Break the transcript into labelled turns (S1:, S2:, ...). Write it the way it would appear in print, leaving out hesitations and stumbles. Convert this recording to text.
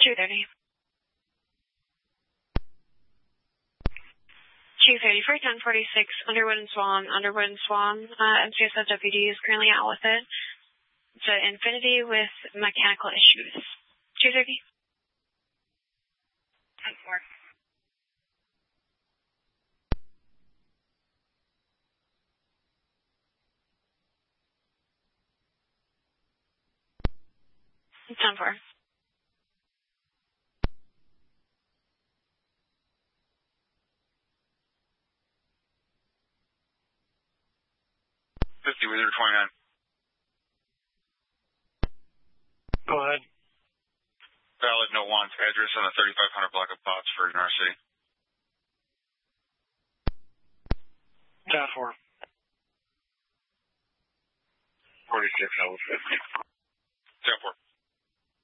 S1: 230. 230 for 1046, Underwood and Swan. MCSF deputy is currently out with it. It's an Infinity with mechanical issues. 230. 10-4. It's 10-4.
S2: Wizard 29.
S3: Go ahead.
S2: Valid, no wants. Address on the 3500 block of Potts for North City.
S3: 10-4.
S2: 46, I will 50. 10-4.